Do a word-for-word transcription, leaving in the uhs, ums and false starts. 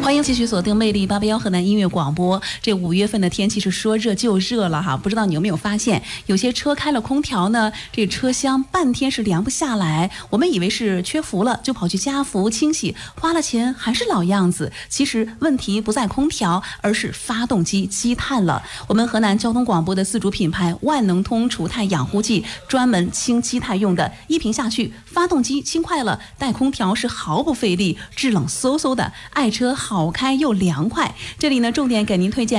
欢迎继续锁定魅力八八幺河南音乐广播。这五月份的天气是说热就热了哈，不知道你有没有发现，有些车开了空调呢，这车厢半天是凉不下来。我们以为是缺氟了，就跑去加氟清洗，花了钱还是老样子。其实问题不在空调，而是发动机积碳了。我们河南交通广播的自主品牌万能通除碳养护剂，专门清积碳用的，一瓶下去，发动机轻快了，带空调是毫不费力，制冷嗖嗖的，爱车好开又凉快。这里呢，重点给您推荐